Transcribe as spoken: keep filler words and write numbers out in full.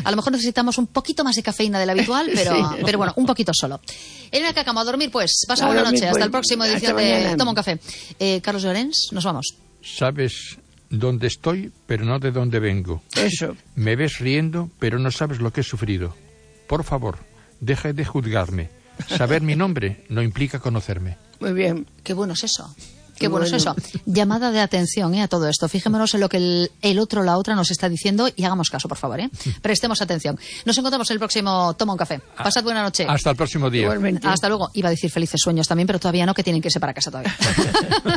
A lo mejor necesitamos un poquito más de cafeína de la habitual, pero, sí. pero bueno, un poquito solo. Elena Cáccamo, a dormir pues. Pasa buena noche. Hasta el próximo edición de Toma un Café. Eh, Carlos Llorens, nos vamos. Sabes dónde estoy, pero no de dónde vengo. Eso. Me ves riendo, pero no sabes lo que he sufrido. Por favor, deja de juzgarme. Saber mi nombre no implica conocerme. Muy bien. Qué bueno es eso. Qué bueno, bueno es eso. Llamada de atención ¿eh? a todo esto. Fijémonos en lo que el, el otro o la otra nos está diciendo y hagamos caso, por favor. ¿eh? Prestemos atención. Nos encontramos el próximo Toma un Café. Pasad buena noche. Hasta el próximo día. Igualmente. Hasta luego. Iba a decir felices sueños también, pero todavía no, que tienen que irse para casa todavía.